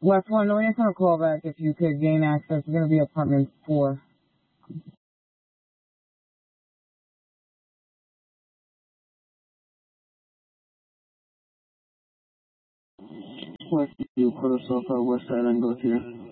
West 1, no answer on a call back if you could gain access. It's going to be apartment 4. West, you put us off our west side and go here.